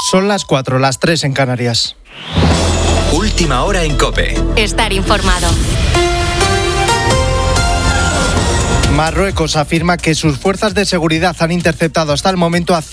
Son las 4, las 3 en Canarias. Última hora en COPE. Estar informado. Marruecos afirma que sus fuerzas de seguridad han interceptado hasta el momento a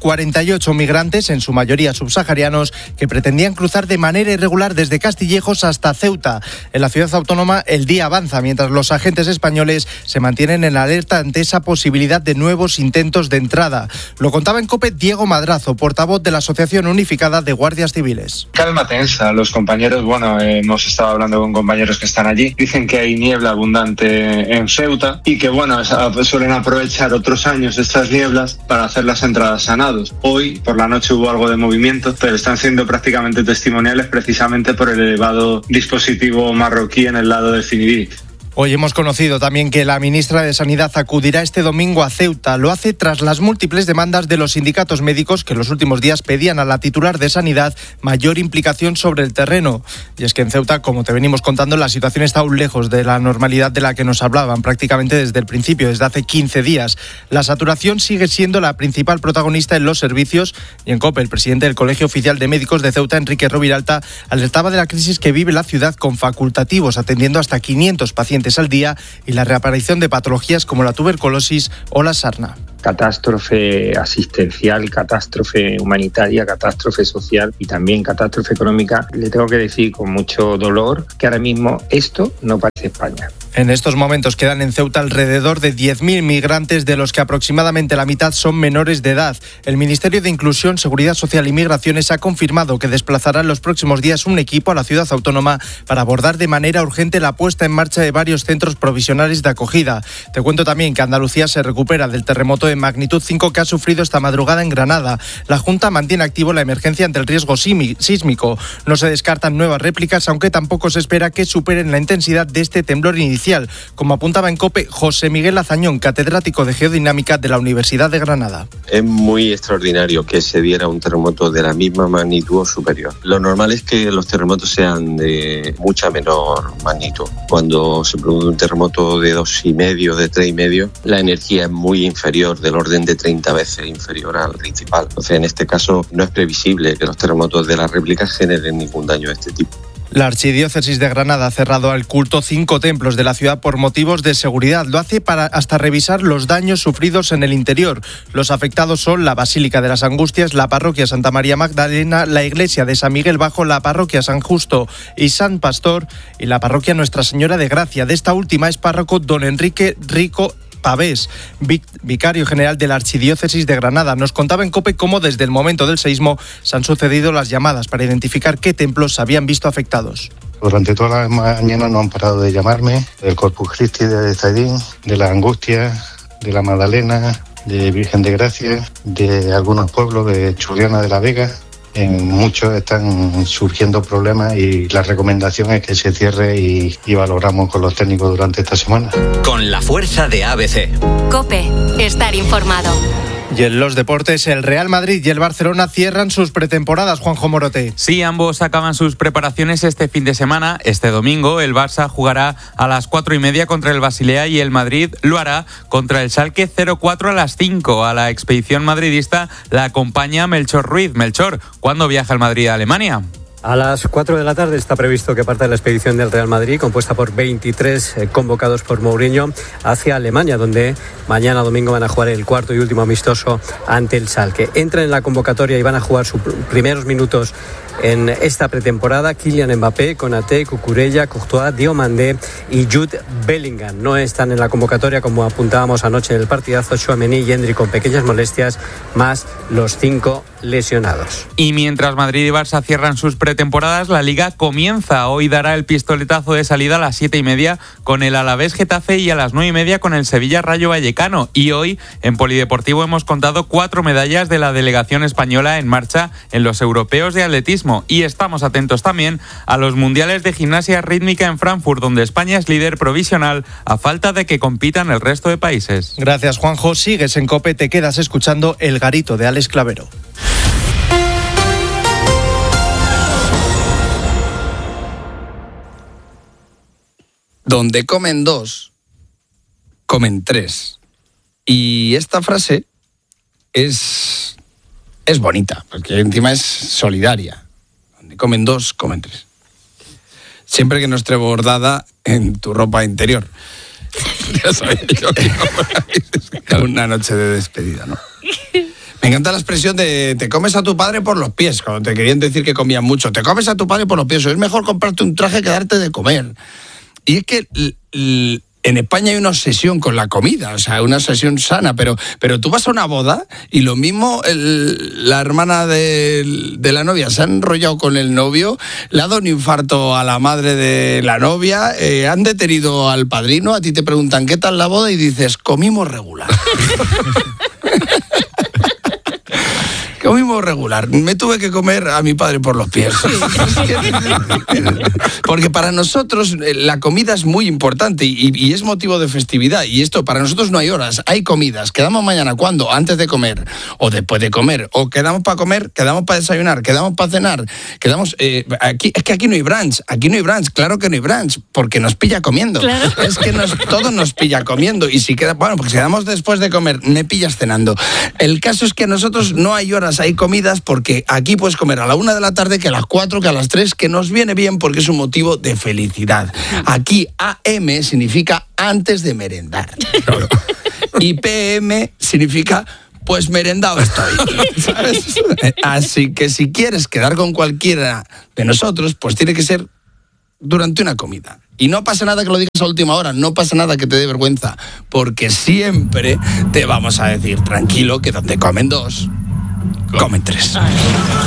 148 migrantes, en su mayoría subsaharianos, que pretendían cruzar de manera irregular desde Castillejos hasta Ceuta. En la ciudad autónoma el día avanza, mientras los agentes españoles se mantienen en alerta ante esa posibilidad de nuevos intentos de entrada. Lo contaba en COPE Diego Madrazo, portavoz de la Asociación Unificada de Guardias Civiles. Calma tensa. Los compañeros, hemos estado hablando con compañeros que están allí. Dicen que hay niebla abundante en Ceuta y que suelen aprovechar otros años estas nieblas para hacer las entradas a nados. Hoy por la noche hubo algo de movimiento, pero están siendo prácticamente testimoniales precisamente por el elevado dispositivo marroquí en el lado de Finidí. Hoy hemos conocido también que la ministra de Sanidad acudirá este domingo a Ceuta. Lo hace tras las múltiples demandas de los sindicatos médicos que en los últimos días pedían a la titular de Sanidad mayor implicación sobre el terreno. Y es que en Ceuta, como te venimos contando, la situación está aún lejos de la normalidad de la que nos hablaban prácticamente desde el principio, desde hace 15 días. La saturación sigue siendo la principal protagonista en los servicios y en COPE el presidente del Colegio Oficial de Médicos de Ceuta, Enrique Roviralta, alertaba de la crisis que vive la ciudad con facultativos, atendiendo hasta 500 pacientes al día y la reaparición de patologías como la tuberculosis o la sarna. Catástrofe asistencial, catástrofe humanitaria, catástrofe social y también catástrofe económica. Le tengo que decir con mucho dolor que ahora mismo esto no parece España. En estos momentos quedan en Ceuta alrededor de 10.000 migrantes, de los que aproximadamente la mitad son menores de edad. El Ministerio de Inclusión, Seguridad Social y Migraciones ha confirmado que desplazará en los próximos días un equipo a la ciudad autónoma para abordar de manera urgente la puesta en marcha de varios centros provisionales de acogida. Te cuento también que Andalucía se recupera del terremoto de magnitud 5 que ha sufrido esta madrugada en Granada. La Junta mantiene activo la emergencia ante el riesgo sísmico. No se descartan nuevas réplicas, aunque tampoco se espera que superen la intensidad de este temblor inicial, como apuntaba en COPE José Miguel Azañón, catedrático de Geodinámica de la Universidad de Granada. Es muy extraordinario que se diera un terremoto de la misma magnitud o superior. Lo normal es que los terremotos sean de mucha menor magnitud. Cuando se produce un terremoto de 2,5, de 3,5, la energía es muy inferior, del orden de 30 veces inferior al principal. Entonces, en este caso, no es previsible que los terremotos de las réplicas generen ningún daño de este tipo. La Archidiócesis de Granada ha cerrado al culto 5 templos de la ciudad por motivos de seguridad. Lo hace para hasta revisar los daños sufridos en el interior. Los afectados son la Basílica de las Angustias, la Parroquia Santa María Magdalena, la Iglesia de San Miguel Bajo, la Parroquia San Justo y San Pastor y la Parroquia Nuestra Señora de Gracia. De esta última es párroco don Enrique Rico Pavés, vicario general de la Archidiócesis de Granada. Nos contaba en COPE cómo desde el momento del seísmo se han sucedido las llamadas para identificar qué templos se habían visto afectados. Durante toda la mañana no han parado de llamarme, del Corpus Christi de Zaidín, de la Angustia, de la Magdalena, de Virgen de Gracia, de algunos pueblos de Churriana de la Vega. En muchos están surgiendo problemas y la recomendación es que se cierre y valoramos con los técnicos durante esta semana. Con la fuerza de ABC. COPE, estar informado. Y en los deportes, el Real Madrid y el Barcelona cierran sus pretemporadas, Juanjo Morote. Sí, ambos acaban sus preparaciones este fin de semana. Este domingo el Barça jugará a las 4:30 contra el Basilea y el Madrid lo hará contra el Schalke 04 a las 5. A la expedición madridista la acompaña Melchor Ruiz. Melchor, ¿cuándo viaja el Madrid a Alemania? A las 4 de la tarde está previsto que parte la expedición del Real Madrid, compuesta por 23 convocados por Mourinho, hacia Alemania, donde mañana domingo van a jugar el cuarto y último amistoso ante el Schalke. Entran en la convocatoria y van a jugar sus primeros minutos en esta pretemporada Kylian Mbappé, Konaté, Cucurella, Courtois, Diomandé y Jude Bellingham. No están en la convocatoria, como apuntábamos anoche en el partidazo, Tchouaméni y Endrick con pequeñas molestias, más los 5 lesionados. Y mientras Madrid y Barça cierran sus pretemporadas, la Liga comienza. Hoy dará el pistoletazo de salida a las 7:30 con el Alavés Getafe y a las 9:30 con el Sevilla Rayo Vallecano. Y hoy en Polideportivo hemos contado 4 medallas de la delegación española en marcha en los europeos de atletismo. Y estamos atentos también a los mundiales de gimnasia rítmica en Frankfurt, donde España es líder provisional a falta de que compitan el resto de países. Gracias, Juanjo. Sigues en COPE, te quedas escuchando El Garito de Alex Clavero. Donde comen 2, comen 3. Y esta frase es es bonita, porque encima es solidaria. Donde comen 2, comen 3. Siempre que no esté bordada en tu ropa interior. Ya sabía yo que una noche de despedida, ¿no? Me encanta la expresión de te comes a tu padre por los pies, cuando te querían decir que comían mucho. Te comes a tu padre por los pies, es mejor comprarte un traje que darte de comer. Y es que en España hay una obsesión con la comida, o sea, una obsesión sana, pero tú vas a una boda y lo mismo la hermana de la novia se ha enrollado con el novio, le ha dado un infarto a la madre de la novia, han detenido al padrino, a ti te preguntan ¿qué tal la boda? Y dices, comimos regular. Comimos regular. Me tuve que comer a mi padre por los pies. Porque para nosotros la comida es muy importante y es motivo de festividad. Y esto, para nosotros no hay horas, hay comidas. Quedamos mañana, ¿cuándo? Antes de comer o después de comer. O quedamos para comer, quedamos para desayunar, quedamos para cenar. Quedamos... aquí, es que aquí no hay brunch. Claro que no hay brunch, porque nos pilla comiendo. Claro. Es que todo nos pilla comiendo. Y si queda... Bueno, pues si quedamos después de comer, me pillas cenando. El caso es que a nosotros no hay horas, hay comidas, porque aquí puedes comer a la 1 de la tarde, que a las 4, que a las 3, que nos viene bien porque es un motivo de felicidad. Aquí AM significa antes de merendar. Claro. Y PM significa pues merendado estoy, ¿sabes? Así que si quieres quedar con cualquiera de nosotros, pues tiene que ser durante una comida. Y no pasa nada que lo digas a última hora, no pasa nada que te dé vergüenza, porque siempre te vamos a decir, tranquilo, que donde comen 2, comen 3.